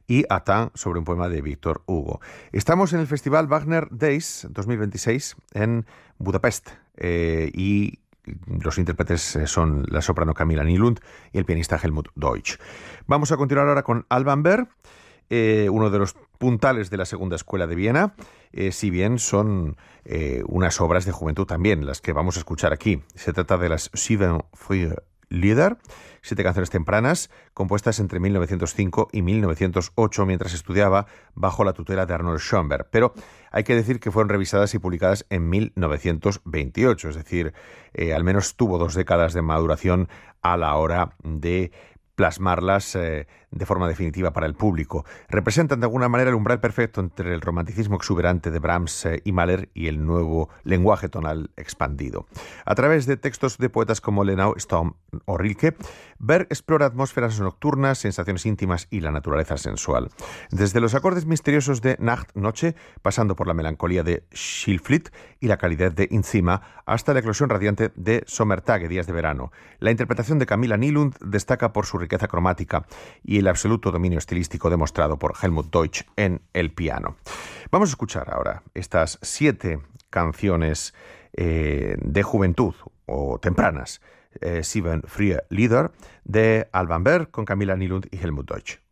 y Atán sobre un poema de Víctor Hugo. Estamos en el Festival Wagner Days 2026 en Budapest y los intérpretes son la soprano Camilla Nylund y el pianista Helmut Deutsch. Vamos a continuar ahora con Alban Berg, uno de los puntales de la Segunda Escuela de Viena, si bien son unas obras de juventud también, las que vamos a escuchar aquí. Se trata de las Sieben frühe Lieder, 7 canciones tempranas, compuestas entre 1905 y 1908, mientras estudiaba bajo la tutela de Arnold Schoenberg. Pero hay que decir que fueron revisadas y publicadas en 1928, es decir, al menos tuvo 2 décadas de maduración a la hora de plasmarlas de forma definitiva para el público. Representan de alguna manera el umbral perfecto entre el romanticismo exuberante de Brahms y Mahler y el nuevo lenguaje tonal expandido. A través de textos de poetas como Lenau, Storm o Rilke, Berg explora atmósferas nocturnas, sensaciones íntimas y la naturaleza sensual. Desde los acordes misteriosos de Nacht, Noche, pasando por la melancolía de Schilflied y la calidez de Inzima, hasta la eclosión radiante de Sommertage, Días de verano. La interpretación de Camilla Nylund destaca por su riqueza cromática y el absoluto dominio estilístico demostrado por Helmut Deutsch en el piano. Vamos a escuchar ahora estas 7 canciones de juventud o tempranas, Sieben frühe Lieder, de Alban Berg con Camilla Nylund y Helmut Deutsch.